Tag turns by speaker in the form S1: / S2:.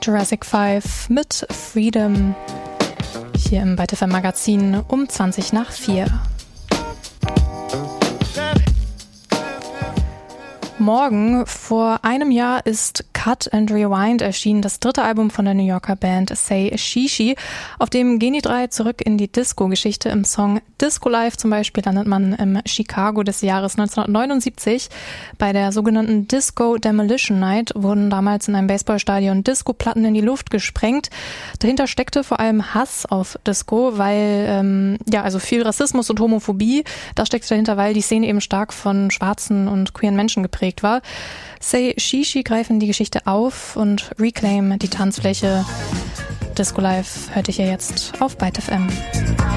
S1: Jurassic 5 mit Freedom hier im Byte FM Magazin um 4:20. Morgen vor einem Jahr ist Cut and Rewind erschienen, das dritte Album von der New Yorker Band Say Shishi. Auf dem gehen die drei zurück in die Disco-Geschichte. Im Song Disco Life zum Beispiel landet man im Chicago des Jahres 1979. Bei der sogenannten Disco Demolition Night wurden damals in einem Baseballstadion Disco-Platten in die Luft gesprengt. Dahinter steckte vor allem Hass auf Disco, weil also viel Rassismus und Homophobie. Das steckte dahinter, weil die Szene eben stark von schwarzen und queeren Menschen geprägt war. Say Shishi greifen die Geschichte auf und reclaim die Tanzfläche. Disco Life hört ihr jetzt auf Byte FM.